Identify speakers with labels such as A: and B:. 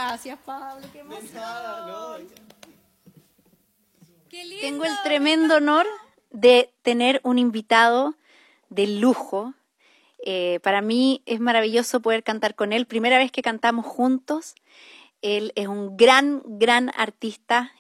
A: Gracias, Pablo, qué emoción. Qué lindo.
B: Tengo el tremendo honor de tener un invitado de lujo. Para mí es maravilloso poder cantar con él. Primera vez que cantamos juntos. Él es un gran artista.